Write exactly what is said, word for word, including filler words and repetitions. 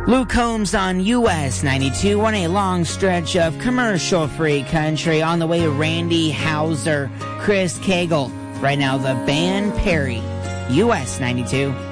Luke Combs on U S ninety-two on a long stretch of commercial-free country. On the way, Randy Houser, Chris Cagle. Right now, the band Perry, U S ninety-two.